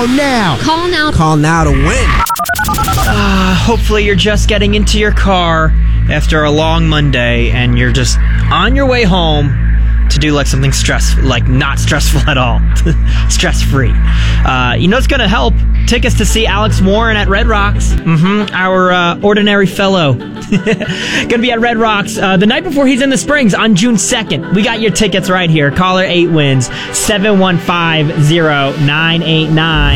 Call now. Call now. Call now to win. Hopefully you're just getting into your car after a long Monday and you're just on your way home to do like something not stressful at all. Stress-free. You know what's going to help? Tickets to see Alex Warren at Red Rocks. Our ordinary fellow. Going to be at Red Rocks the night before he's in the Springs on June 2nd. We got your tickets right here. Caller 8 wins 7150989.